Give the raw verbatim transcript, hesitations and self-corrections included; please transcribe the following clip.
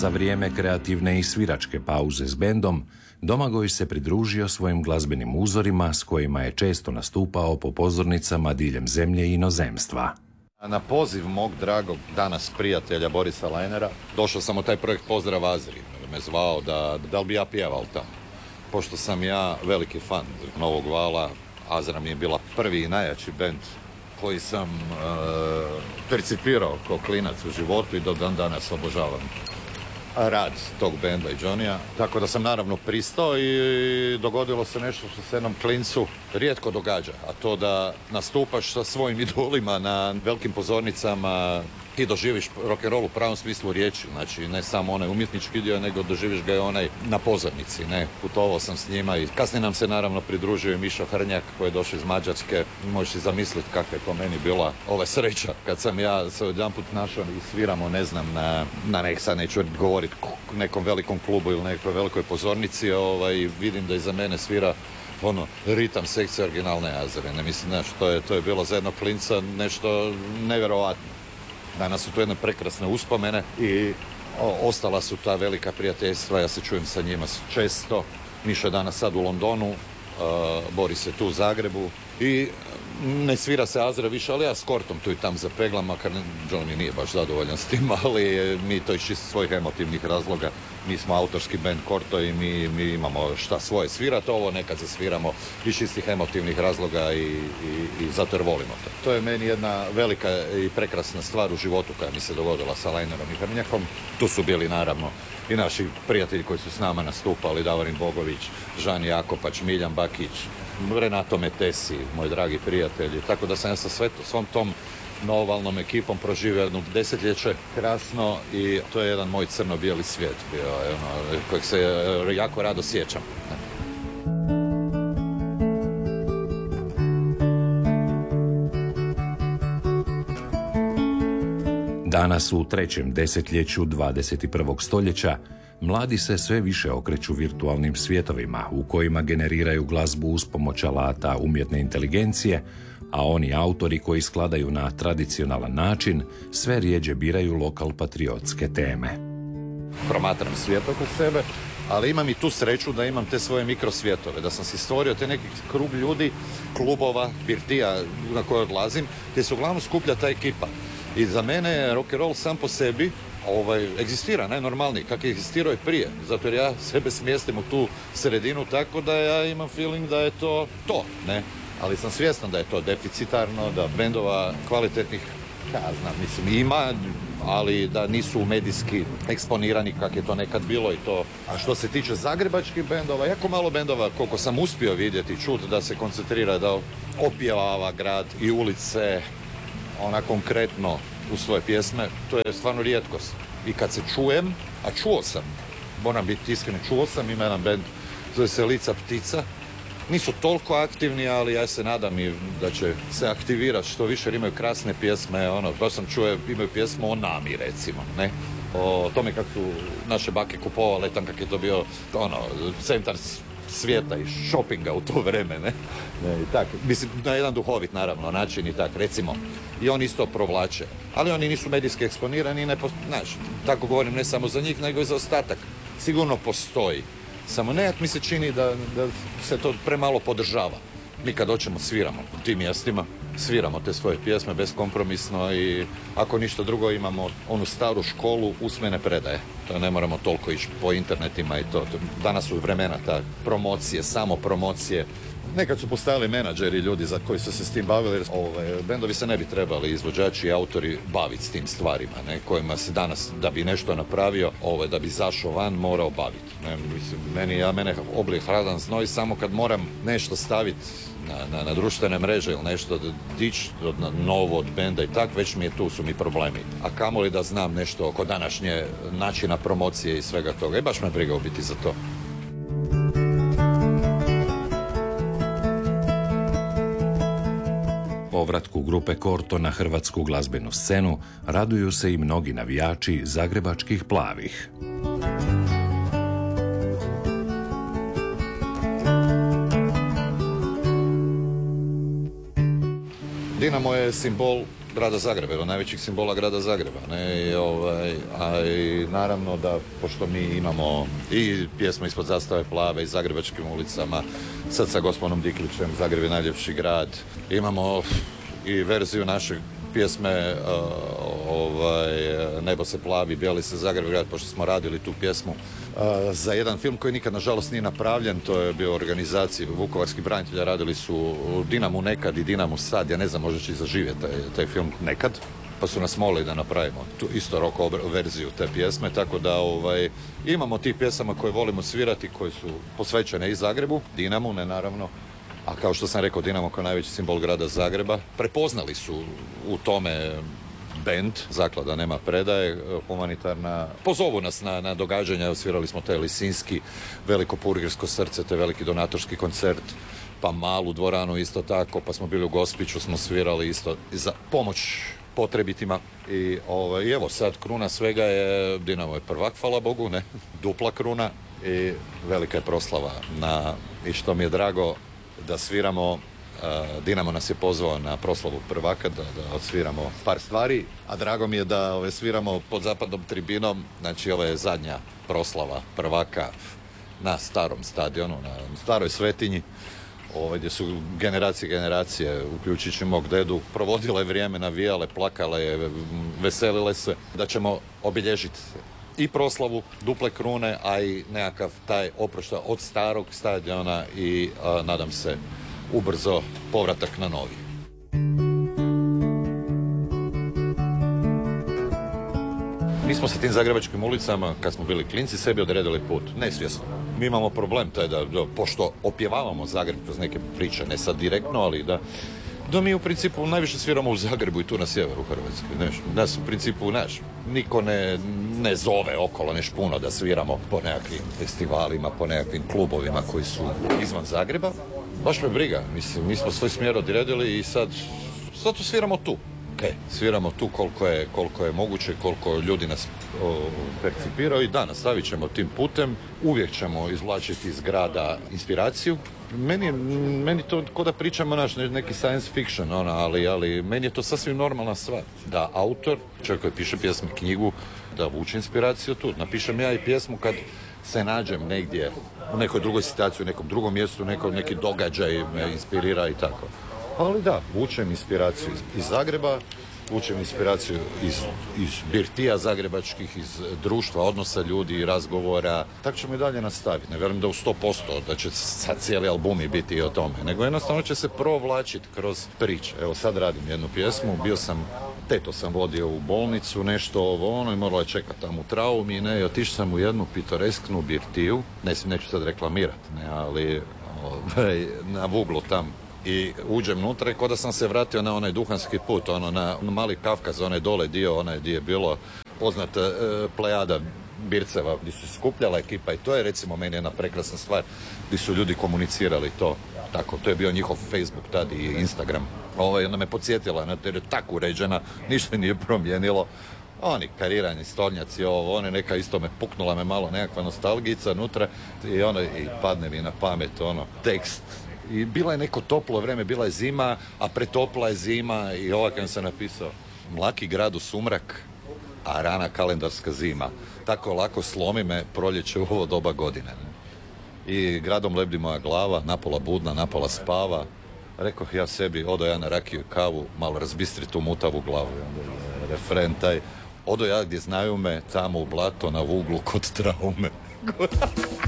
Za vrijeme kreativne i sviračke pauze s bendom, Domagoj se pridružio svojim glazbenim uzorima s kojima je često nastupao po pozornicama diljem zemlje i inozemstva. Na poziv mog dragog danas prijatelja Borisa Lajnera došao sam u taj projekt Pozdrav Azri. Me zvao da, da li bi ja pjevao tamo. Pošto sam ja veliki fan Novog Vala, Azra mi je bila prvi i najjači bend koji sam uh, percipirao kao klinac u životu i do dan danas obožavam rad tog benda i Johnnya. Tako da sam naravno pristao i dogodilo se nešto što se jednom klincu rijetko događa, a to da nastupaš sa svojim idolima na velikim pozornicama i doživiš rock'n'roll u pravom smislu riječi, znači ne samo onaj umjetnički dio, nego doživiš ga i onaj na pozornici, ne, putovao sam s njima i kasnije nam se naravno pridružio i Mišo Hrnjak koji je došao iz Mađarske. Možeš si zamisliti kakva je to meni bila ova sreća kad sam ja se odjedanput našao i sviramo, ne znam, na, na nek, sad neću govoriti nekom velikom klubu ili nekoj velikoj pozornici, ovaj, vidim da iza mene svira ono, ritam sekcije originalne Azre, ne mislim, znaš, to je, to je bilo za jednog klinca nešto nevjerovatno. Danas su to jedne prekrasne uspomene i o, ostala su ta velika prijateljstva, ja se čujem sa njima često. Mišo je danas sad u Londonu, uh, Boris je tu u Zagrebu i ne svira se Azra više, ali ja s Kortom tu i tam zapeglam, makar John mi nije baš zadovoljan s tim, ali mi to iz čisto svojih emotivnih razloga. Mi smo autorski band Korto i mi, mi imamo šta svoje svirati, ovo nekad zasviramo iz čistih emotivnih razloga i, i, i zato jer volimo to. To je meni jedna velika i prekrasna stvar u životu koja mi se dogodila sa Lajnerom i Hrnjakom. Tu su bili naravno i naši prijatelji koji su s nama nastupali, Davorin Bogović, Žan Jakopač, Miljan Bakić, Renato Metesi, moj dragi prijatelji. Tako da sam ja sa sve to, svom tom novovalnom ekipom proživio jedno desetljeće krasno i to je jedan moj crno-bijeli svijet bio, ono, kojeg se jako rado sjećam. Danas u trećem desetljeću dvadeset prvog stoljeća mladi se sve više okreću virtualnim svjetovima u kojima generiraju glazbu uz pomoć alata umjetne inteligencije, a oni autori koji skladaju na tradicionalan način sve rjeđe biraju lokal patriotske teme. Promatram svijet oko sebe, ali imam i tu sreću da imam te svoje mikrosvjetove, da sam si stvorio te neki krug ljudi, klubova, birtija na koje odlazim, gdje se uglavnom skuplja ta ekipa. I za mene je rock'n'roll sam po sebi ovaj, egzistira najnormalniji, kako je egzistirao i prije. Zato jer ja sebe smjestim u tu sredinu tako da ja imam feeling da je to to, ne? Ali sam svjestan da je to deficitarno, da bendova kvalitetnih, ja znam, mislim, ima, ali da nisu medijski eksponirani kako je to nekad bilo i to. A što se tiče zagrebačkih bendova, jako malo bendova, koliko sam uspio vidjeti, čuti da se koncentrira, da opjevava grad i ulice, ona konkretno u svoje pjesme, to je stvarno rijetkost. I kad se čujem, a čuo sam, moram biti iskren, čuo sam, ima jedan bend, zove se Lica ptica, nisu toliko aktivni, ali ja se nadam i da će se aktivirati što više, jer imaju krasne pjesme, ono, baš sam čuo, imaju pjesmu o nami, recimo, ne? O tome kako su naše bake kupovale, tam kak je to bio, ono, centar svijeta i shoppinga u to vreme, ne? Ne, i tak, mislim, na jedan duhovit, naravno, način i tak, recimo. I oni isto provlače. Ali oni nisu medijski eksponirani, ne, znaš, tako govorim ne samo za njih, nego i za ostatak. Sigurno postoji. Samo nekak mi se čini da, da se to premalo podržava. Mi kad hoćemo sviramo u tim mjestima, sviramo te svoje pjesme beskompromisno i ako ništa drugo imamo onu staru školu usmene predaje. To ne moramo toliko ići po internetima i to. Danas su vremena ta promocije, samo promocije. Nekad su postajali menadžeri, ljudi za koji su se s tim bavili, jer ove, bendovi se ne bi trebali, izvođači i autori, baviti s tim stvarima, ne, kojima se danas, da bi nešto napravio, ove, da bi zašao van, morao baviti. Ne, mislim, meni, ja mene obli hladan znoj samo kad moram nešto staviti na, na, na društvene mreže ili nešto dići na novo od benda i tak, već mi je tu su mi problemi. A kamoli da znam nešto oko današnje načina promocije i svega toga. I baš me briga u biti za to. Povratku grupe Korto na hrvatsku glazbenu scenu raduju se i mnogi navijači zagrebačkih plavih. Dinamo je simbol grada Zagreba, od najvećih simbola grada Zagreba. Ne? I, ovaj, a i naravno da, pošto mi imamo i pjesmu Ispod zastave plave i Zagrebačkim ulicama, sad sa gospodinom Diklićem, Zagreb je najljepši grad, imamo i verziju naše pjesme uh, ovaj, Nebo se plavi, bijeli se Zagreb grad, pošto smo radili tu pjesmu uh, za jedan film koji nikad nažalost nije napravljen. To je bio organizaciji vukovarskih branitelja, radili su Dinamu nekad i Dinamu sad, ja ne znam, možda će i zaživjeti taj, taj film nekad, pa su nas molili da napravimo tu isto rock verziju te pjesme, tako da ovaj, imamo tih pjesama koje volimo svirati, koje su posvećene i Zagrebu, Dinamu, ne naravno. A kao što sam rekao, Dinamo kao najveći simbol grada Zagreba. Prepoznali su u tome bend, Zaklada Nema predaje, humanitarna. Pozovu nas na, na događanja, osvirali smo taj Lisinski, Veliko purgirsko srce, te veliki donatorski koncert, pa malu dvoranu isto tako, pa smo bili u Gospiću, smo svirali isto za pomoć potrebitima. I ovaj, evo sad kruna svega je, Dinamo je prvak, hvala Bogu, ne, dupla kruna i velika je proslava na, i što mi je drago, da sviramo, uh, Dinamo nas je pozvao na proslavu prvaka, da, da odsviramo par stvari, a drago mi je da ove, sviramo pod zapadnom tribinom, znači ovo je zadnja proslava prvaka na starom stadionu, na staroj svetinji, ove, gdje su generacije generacije, uključujući mog dedu, provodile vrijeme, navijale, plakale, veselile se, da ćemo obilježiti i proslavu duple krune, a i nekakav taj oproštaj od starog stadiona i a, nadam se ubrzo povratak na novi. Mi smo sa tim zagrebačkim ulicama, kad smo bili klinci, sebi odredili put, nesvjesno. Mi imamo problem taj da, da pošto opjevavamo Zagreb kroz neke priče, ne sad direktno, ali da da mi u principu najviše sviramo u Zagrebu i tu na sjeveru Hrvatske. Neš, nas u principu, znaš, niko ne, ne zove okolo neš puno da sviramo po nekakvim festivalima, po nekakvim klubovima koji su izvan Zagreba. Baš me briga, mislim, mi smo svoj smjer odredili i sad, sad tu sviramo tu. Okay. Sviramo tu koliko je, koliko je moguće, koliko ljudi nas o, percipiraju i da, nastavit ćemo tim putem. Uvijek ćemo izvlačiti iz grada inspiraciju. Meni, meni to ko da pričamo naš neki science fiction, ona, ali, ali meni je to sasvim normalna stvar. Da autor, čovjek koji piše pjesmu, knjigu, da vuče inspiraciju tu. Napišem ja i pjesmu kad se nađem negdje u nekoj drugoj situaciji, u nekom drugom mjestu, neko, neki događaj me inspirira i tako. Ali da, vučem inspiraciju iz, iz Zagreba, vučem inspiraciju iz, iz birtija zagrebačkih, iz društva, odnosa ljudi, razgovora. Tako ćemo i dalje nastaviti. Ne vjerujem da u sto posto da će sad cijeli albumi biti i o tome, nego jednostavno će se provlačiti kroz priče. Evo sad radim jednu pjesmu, bio sam, teto sam vodio u bolnicu, nešto ovo ono i morala je čekati tamo u traumi, ne, i otišao sam u jednu pitoresknu birtiju, ne, neću sad reklamirati, ne, ali ovaj, na Vuglu tam. I uđem unutra i ko da sam se vratio na onaj duhanski put, ono na, na Mali Kavkaz, onaj dole dio, onaj gdje je bilo poznata e, plejada birceva, gdje su skupljala ekipa i to je recimo meni jedna prekrasna stvar, gdje su ljudi komunicirali to. Tako, to je bio njihov Facebook tad i Instagram. Ovo je, ona me podsjetila, na jer je tako uređena, ništa nije promijenilo. Oni karirani stolnjaci, ovo, one neka isto me puknula me malo nekakva nostalgica unutra i ono, i padne mi na pamet, ono, tekst. I bila je neko toplo vrijeme, bila je zima, a pretopla je zima i ovakav sam napisao. Mlaki grad u sumrak, a rana kalendarska zima. Tako lako slomi me proljeće u ovo doba godine. Ne? I gradom lebdi moja glava, napola budna, napola spava. Rekoh ja sebi, odo ja na rakiju i kavu, malo razbistri tu mutavu glavu. Refren taj, odo ja gdje znaju me, tamo u blato, na Vuglu, kod traume.